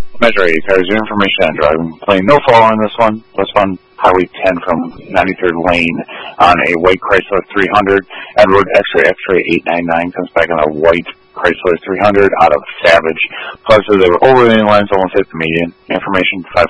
Measure 8, cars, your information on driving plane. No fall on this one. This one, Highway 10 from 93rd Lane on a white Chrysler 300. Edward X-ray 899 comes back on a white Chrysler 300 out of Savage. Plus, they were over the lines, almost hit the median. Information